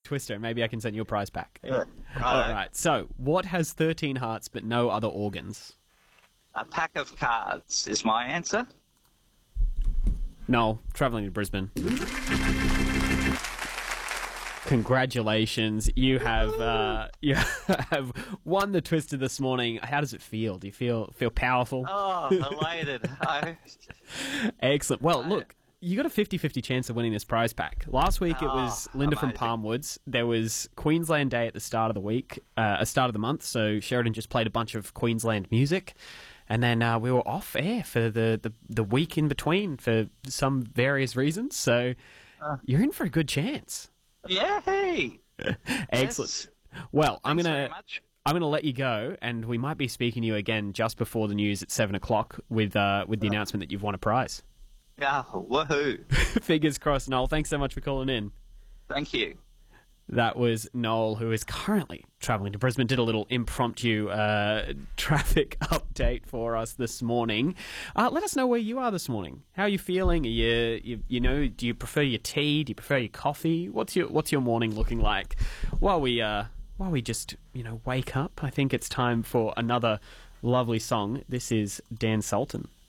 Twister, and maybe I can send you a prize pack. Yeah. All right. So, what has 13 hearts but no other organs? A pack of cards is my answer. No, travelling to Brisbane. Congratulations, you have won the Twister this morning. How does it feel? Do you feel powerful? Oh, elated. Excellent. Well, look, you got a 50-50 chance of winning this prize pack. Last week it was Linda amazing. from Palmwoods. There was Queensland Day at the start of the week, start of the month, so Sheridan just played a bunch of Queensland music. And then we were off air for the week in between for some various reasons. So you're in for a good chance. Yeah, hey. Excellent. Yes. Well, I'm Thanks very gonna much. let you go, and we might be speaking to you again just before the news at 7 o'clock with the announcement that you've won a prize. Yeah, woohoo. Fingers crossed, Noel. Thanks so much for calling in. Thank you. That was Noel, who is currently travelling to Brisbane. Did a little impromptu traffic update for us this morning. Let us know where you are this morning. How are you feeling? Are you know, do you prefer your tea? Do you prefer your coffee? What's your morning looking like? While we just wake up, I think it's time for another lovely song. This is Dan Sultan.